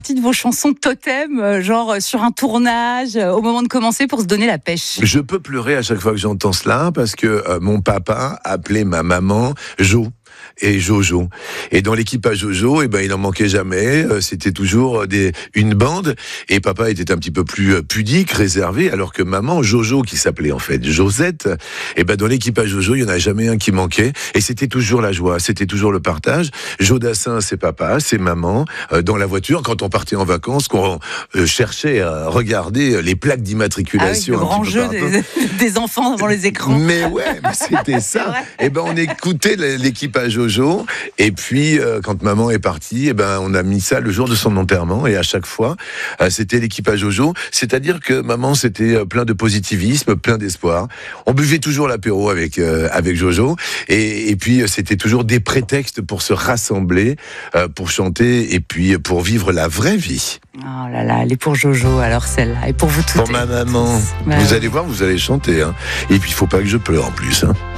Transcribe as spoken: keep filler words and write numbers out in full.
De vos chansons totem, euh, genre euh, sur un tournage, euh, au moment de commencer pour se donner la pêche. Je peux pleurer à chaque fois que j'entends cela parce que euh, mon papa appelait ma maman Jo. Et Jojo. Et dans l'équipage Jojo, eh ben, il n'en manquait jamais. Euh, c'était toujours des, une bande. Et papa était un petit peu plus euh, pudique, réservé, alors que maman, Jojo, qui s'appelait en fait Josette, eh ben, dans l'équipage Jojo, il n'y en a jamais un qui manquait. Et c'était toujours la joie, c'était toujours le partage. Jodassin, c'est papa, c'est maman. Euh, dans la voiture, quand on partait en vacances, qu'on euh, cherchait à regarder les plaques d'immatriculation. Ah oui, le grand jeu des, des enfants devant les écrans. Mais ouais, mais c'était ça. Et ben, on écoutait l'équipage Jojo, et puis euh, quand maman est partie, eh ben on a mis ça le jour de son enterrement, et à chaque fois euh, c'était l'équipage Jojo, c'est-à-dire que maman c'était euh, plein de positivisme, plein d'espoir. On buvait toujours l'apéro avec euh, avec Jojo, et, et puis euh, c'était toujours des prétextes pour se rassembler, euh, pour chanter, et puis pour vivre la vraie vie. Oh là là, elle est pour Jojo alors celle-là, et pour vous toutes. Pour ma maman, bah, vous ouais. allez voir, vous allez chanter, hein. Et puis il faut pas que je pleure en plus, hein.